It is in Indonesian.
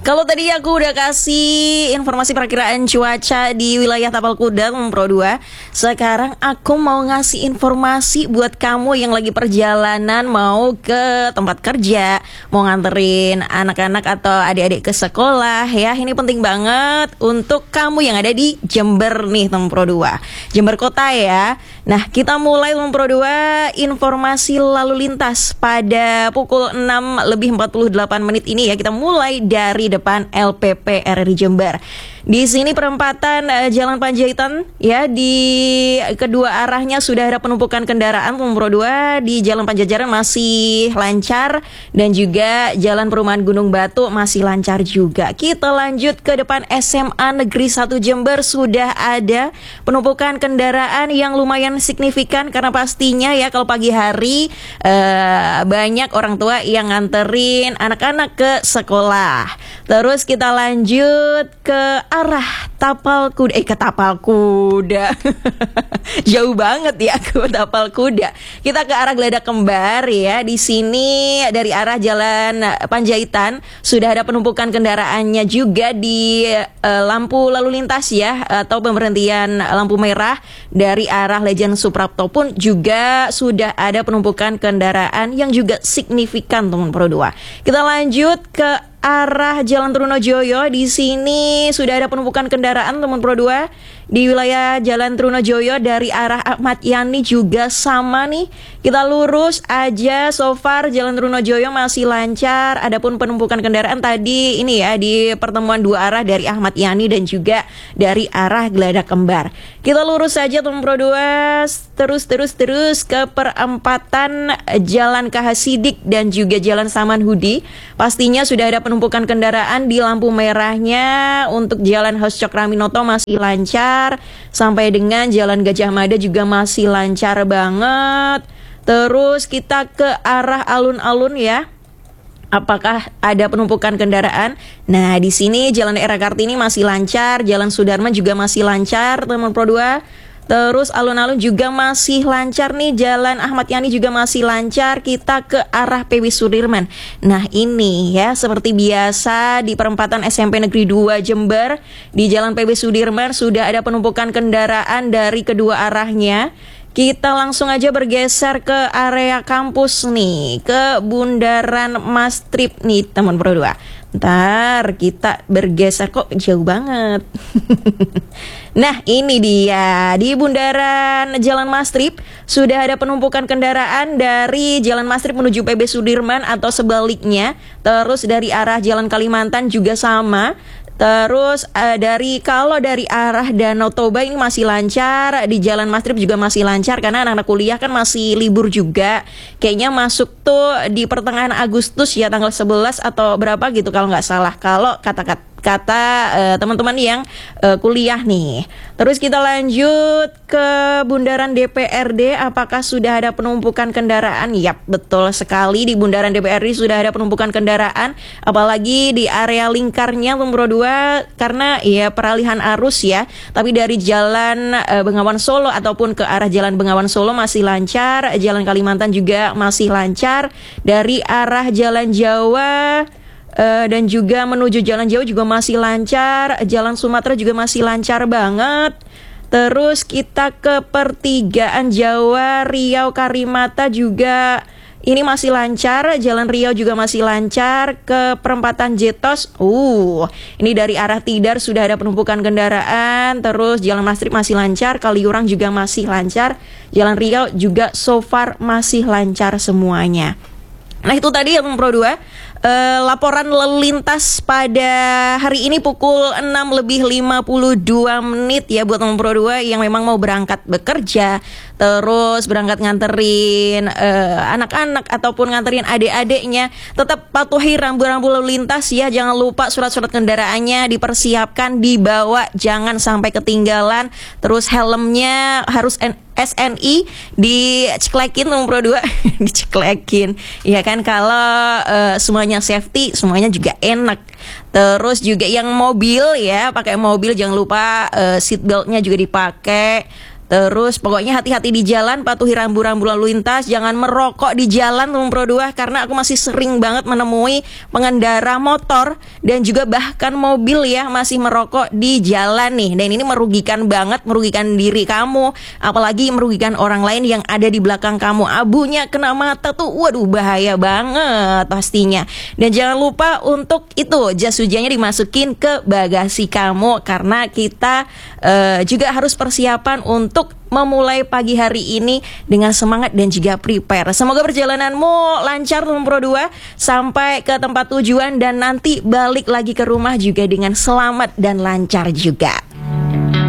Kalau tadi aku udah kasih informasi perakiraan cuaca di wilayah Tapal Kuda, Pro 2. Sekarang aku mau ngasih informasi buat kamu yang lagi perjalanan mau ke tempat kerja, mau nganterin anak-anak atau adik-adik ke sekolah ya. Ini penting banget untuk kamu yang ada di Jember nih, teman Pro 2. Jember Kota ya. Nah, kita mulai teman Pro 2 informasi lalu lintas pada pukul 6:48 ini ya. Kita mulai dari depan LPP RRI Jember. Di sini perempatan Jalan Panjaitan ya, di kedua arahnya sudah ada penumpukan kendaraan. Pro 2 di Jalan Panjajaran masih lancar dan juga Jalan Perumahan Gunung Batu masih lancar juga. Kita lanjut ke depan SMA Negeri 1 Jember, sudah ada penumpukan kendaraan yang lumayan signifikan karena pastinya ya kalau pagi hari banyak orang tua yang nganterin anak-anak ke sekolah. Terus kita lanjut ke arah Tapal Kuda, ke Tapal Kuda. Jauh banget ya ke Tapal Kuda. Kita ke arah Geladak Kembar ya. Di sini dari arah Jalan Panjaitan sudah ada penumpukan kendaraannya juga di lampu lalu lintas ya, atau pemberhentian lampu merah dari arah Lejen Suprapto pun juga sudah ada penumpukan kendaraan yang juga signifikan, teman Pro 2. Kita lanjut ke arah Jalan Trunojoyo. Di sini sudah ada penumpukan kendaraan, teman Pro 2. Di wilayah Jalan Trunojoyo dari arah Ahmad Yani juga sama nih. Kita lurus aja, so far Jalan Trunojoyo masih lancar. Adapun penumpukan kendaraan tadi ini ya di pertemuan dua arah dari Ahmad Yani dan juga dari arah Geladak Kembar. Kita lurus saja, teman Pro 2, terus ke perempatan Jalan Kahasidik dan juga Jalan Saman Hudi. Pastinya sudah ada penumpukan kendaraan di lampu merahnya. Untuk Jalan Hos Cokraminoto masih lancar, sampai dengan Jalan Gajah Mada juga masih lancar banget. Terus kita ke arah alun-alun ya. Apakah ada penumpukan kendaraan? Nah, di sini Jalan Daerah Kartini masih lancar, Jalan Sudarman juga masih lancar, teman Pro 2. Terus alun-alun juga masih lancar nih, Jalan Ahmad Yani juga masih lancar. Kita ke arah PW Sudirman. Nah ini ya, seperti biasa di perempatan SMP Negeri 2 Jember, di Jalan PW Sudirman sudah ada penumpukan kendaraan dari kedua arahnya. Kita langsung aja bergeser ke area kampus nih, ke Bundaran Mastrip nih, teman Pro 2. Ntar kita bergeser, kok jauh banget. Nah ini dia, di Bundaran Jalan Mastrip sudah ada penumpukan kendaraan dari Jalan Mastrip menuju PB Sudirman atau sebaliknya. Terus dari arah Jalan Kalimantan juga sama. Terus kalau dari arah Danau Toba ini masih lancar, di Jalan Mastrip juga masih lancar karena anak-anak kuliah kan masih libur juga. Kayaknya masuk tuh di pertengahan Agustus ya, tanggal 11 atau berapa gitu kalau nggak salah. Kalau kata teman-teman yang kuliah nih. Terus kita lanjut ke Bundaran DPRD. Apakah sudah ada penumpukan kendaraan? Yap, betul sekali, di Bundaran DPRD sudah ada penumpukan kendaraan. Apalagi di area lingkarnya, Pro 2, karena ya peralihan arus ya. Tapi dari Jalan Bengawan Solo ataupun ke arah Jalan Bengawan Solo masih lancar. Jalan Kalimantan juga masih lancar. Dari arah Jalan Jawa dan juga menuju Jalan Jawa juga masih lancar. Jalan Sumatera juga masih lancar banget. Terus kita ke pertigaan Jawa Riau Karimata juga ini masih lancar. Jalan Riau juga masih lancar. Ke perempatan Jetos, ini dari arah Tidar sudah ada penumpukan kendaraan. Terus Jalan Mastrip masih lancar, Kaliurang juga masih lancar. Jalan Riau juga so far masih lancar semuanya. Nah itu tadi ya Pro 2 laporan lalu lintas pada hari ini pukul 6:52 ya buat teman Pro 2 yang memang mau berangkat bekerja, terus berangkat nganterin anak-anak ataupun nganterin adik-adiknya. Tetap patuhi rambu-rambu lalu lintas ya, jangan lupa surat-surat kendaraannya dipersiapkan, dibawa, jangan sampai ketinggalan. Terus helmnya harus SNI diceklekin, teman Pro 2. Diceklekin ya kan, kalau semuanya safety, semuanya juga enak. Terus juga yang mobil ya, pakai mobil jangan lupa seatbeltnya juga dipakai. Terus pokoknya hati-hati di jalan, patuhi rambu-rambu lalu lintas, jangan merokok di jalan teman Pro 2, karena aku masih sering banget menemui pengendara motor dan juga bahkan mobil ya masih merokok di jalan nih. Dan ini merugikan banget, merugikan diri kamu, apalagi merugikan orang lain yang ada di belakang kamu. Abunya kena mata tuh, waduh bahaya banget pastinya. Dan jangan lupa untuk itu jas hujannya dimasukin ke bagasi kamu, karena kita juga harus persiapan untuk memulai pagi hari ini dengan semangat dan juga prepare. Semoga perjalananmu lancar teman Pro 2 sampai ke tempat tujuan dan nanti balik lagi ke rumah juga dengan selamat dan lancar juga.